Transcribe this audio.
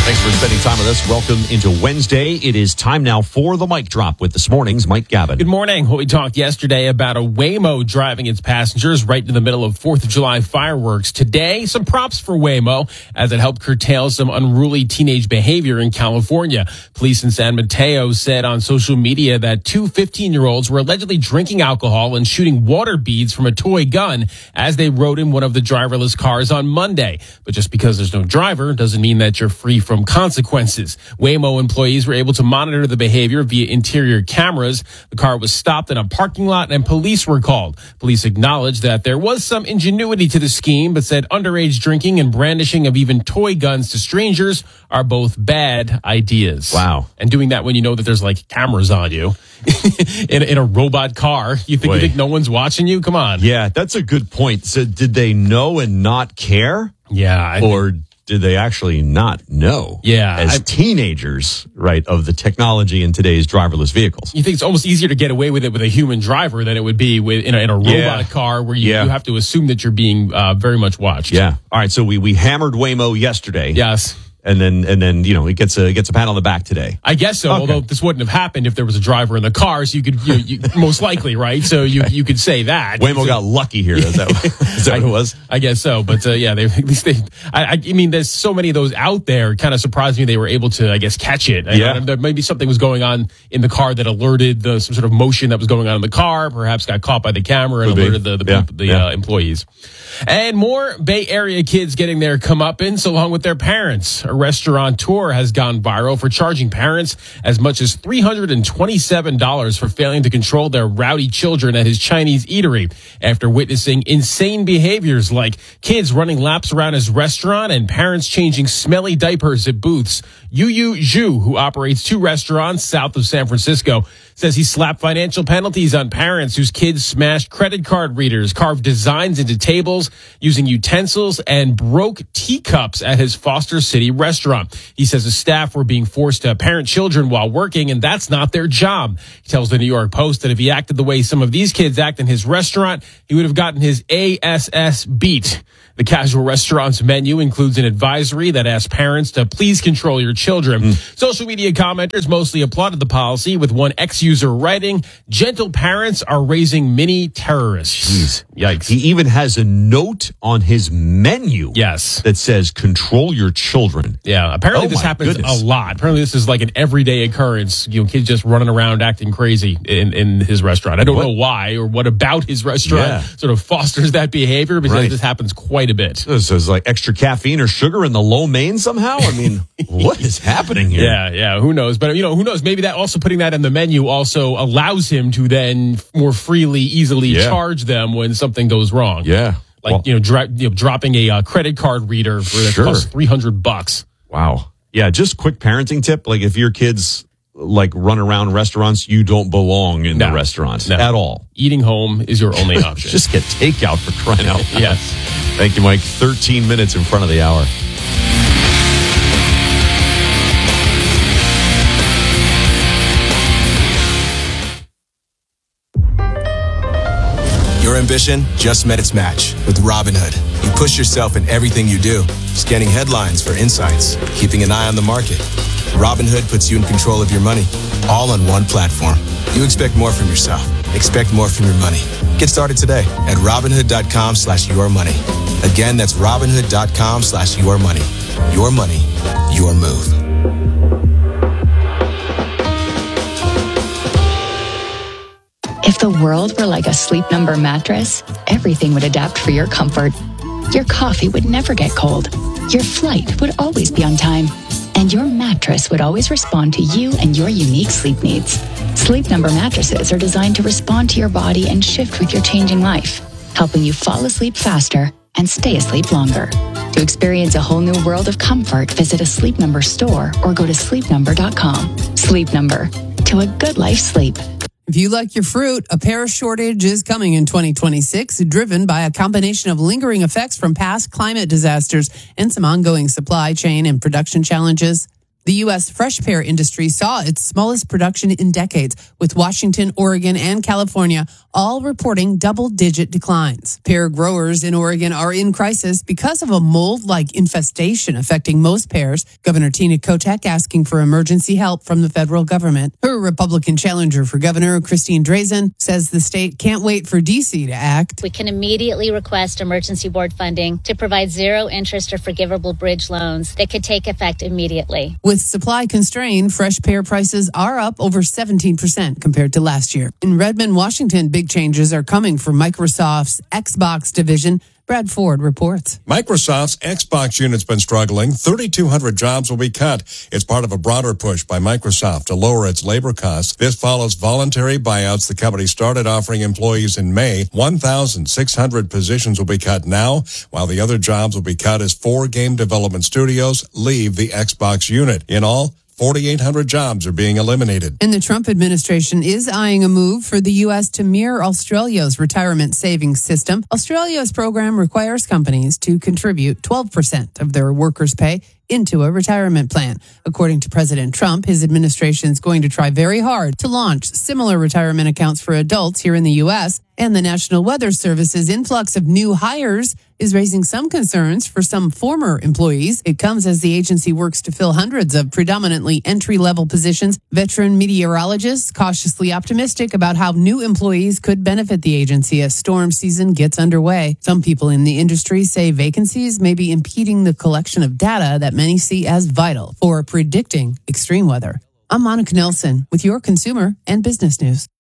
Thanks for spending time with us. Welcome into Wednesday. It is time now for the Mic Drop with this morning's Mike Gavin. Good morning. Well, we talked yesterday about a Waymo driving its passengers right in the middle of 4th of July fireworks. Today, some props for Waymo as it helped curtail some unruly teenage behavior in California. Police in San Mateo said on social media that two 15-year-olds were allegedly drinking alcohol and shooting water beads from a toy gun as they rode in one of the driverless cars on Monday. But just because there's no driver doesn't mean that you're free from consequences. Waymo employees were able to monitor the behavior via interior cameras. The car was stopped in a parking lot and police were called. Police acknowledged that there was some ingenuity to the scheme, but said underage drinking and brandishing of even toy guns to strangers are both bad ideas. Wow. And doing that when you know that there's like cameras on you in a robot car. You think no one's watching you? Come on. Yeah, that's a good point. So did they know and not care? Yeah. Or did they actually not know? Yeah. As teenagers, right, of the technology in today's driverless vehicles. You think it's almost easier to get away with it with a human driver than it would be with in a robot car where you have to assume that you're being very much watched. Yeah. All right. So we hammered Waymo yesterday. Yes. And then it gets a pat on the back today. I guess so. Okay. Although this wouldn't have happened if there was a driver in the car, so you could most likely, right? So you could say that Waymo got lucky here. Is that what it was? I guess so. But I mean, there's so many of those out there. It kind of surprised me they were able to, I guess, catch it. There maybe something was going on in the car that alerted some sort of motion that was going on in the car. Perhaps got caught by the camera and alerted the employees. And more Bay Area kids getting their comeuppance along with their parents. A restaurateur has gone viral for charging parents as much as $327 for failing to control their rowdy children at his Chinese eatery after witnessing insane behaviors like kids running laps around his restaurant and parents changing smelly diapers at booths. Yu Zhu, who operates two restaurants south of San Francisco, says he slapped financial penalties on parents whose kids smashed credit card readers, carved designs into tables using utensils, and broke teacups at his Foster City restaurant. He says the staff were being forced to parent children while working, and that's not their job. He tells the New York Post that if he acted the way some of these kids act in his restaurant, he would have gotten his ASS beat. The casual restaurant's menu includes an advisory that asks parents to please control your children. Social media commenters mostly applauded the policy, with one ex-user writing, "Gentle parents are raising mini terrorists." Jeez. Yikes. He even has a note on his menu that says, "Control your children." Yeah, apparently this happens a lot. Apparently this is like an everyday occurrence. Kids just running around acting crazy in his restaurant. I don't know why or what about his restaurant sort of fosters that behavior, because this happens quite a bit. So it's like extra caffeine or sugar in the lo mein somehow? I mean, what is happening here? Yeah, who knows? But, who knows? Maybe that also putting that in the menu also allows him to then more freely, easily charge them when something goes wrong. Yeah. Like, dropping a credit card reader for that costs $300. Wow. Yeah, just quick parenting tip. Like if your kids run around restaurants, you don't belong in the restaurant at all. Eating home is your only option. Just get takeout for crying out loud. Yes. Thank you, Mike. 13 minutes in front of the hour. Your ambition just met its match with Robinhood. You push yourself in everything you do, scanning headlines for insights, keeping an eye on the market. Robinhood puts you in control of your money, all on one platform. You expect more from yourself. Expect more from your money. Get started today at Robinhood.com/yourmoney. Again, that's Robinhood.com/yourmoney. Your money, your move. If the world were like a Sleep Number mattress, everything would adapt for your comfort. Your coffee would never get cold. Your flight would always be on time. And your mattress would always respond to you and your unique sleep needs. Sleep Number mattresses are designed to respond to your body and shift with your changing life, helping you fall asleep faster and stay asleep longer. To experience a whole new world of comfort, visit a Sleep Number store or go to sleepnumber.com. Sleep Number. To a good life sleep. If you like your fruit, a pear shortage is coming in 2026, driven by a combination of lingering effects from past climate disasters and some ongoing supply chain and production challenges. The U.S. fresh pear industry saw its smallest production in decades, with Washington, Oregon, and California all reporting double-digit declines. Pear growers in Oregon are in crisis because of a mold-like infestation affecting most pears. Governor Tina Kotek asking for emergency help from the federal government. Her Republican challenger for governor, Christine Drazan, says the state can't wait for D.C. to act. We can immediately request emergency board funding to provide zero interest or forgivable bridge loans that could take effect immediately. With supply constrained, fresh pear prices are up over 17% compared to last year. In Redmond, Washington, big changes are coming for Microsoft's Xbox division. Brad Ford reports. Microsoft's Xbox unit's been struggling. 3,200 jobs will be cut. It's part of a broader push by Microsoft to lower its labor costs. This follows voluntary buyouts the company started offering employees in May. 1,600 positions will be cut now, while the other jobs will be cut as 4 game development studios leave the Xbox unit. In all, 4,800 jobs are being eliminated. And the Trump administration is eyeing a move for the U.S. to mirror Australia's retirement savings system. Australia's program requires companies to contribute 12% of their workers' pay into a retirement plan. According to President Trump, his administration is going to try very hard to launch similar retirement accounts for adults here in the U.S. And the National Weather Service's influx of new hires is raising some concerns for some former employees. It comes as the agency works to fill hundreds of predominantly entry-level positions. Veteran meteorologists cautiously optimistic about how new employees could benefit the agency as storm season gets underway. Some people in the industry say vacancies may be impeding the collection of data that many see as vital for predicting extreme weather. I'm Monica Nelson with your consumer and business news.